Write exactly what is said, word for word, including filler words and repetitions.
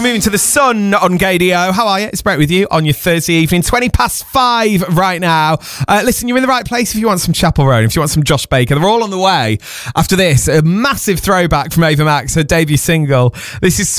Moving to the Sun on Gadio. How are you? It's Brett with you on your Thursday evening. twenty past five right now. Uh, listen, you're in the right place if you want some Chapel Roan, if you want some Josh Baker. They're all on the way. After this, a massive throwback from Ava Max, her debut single. This is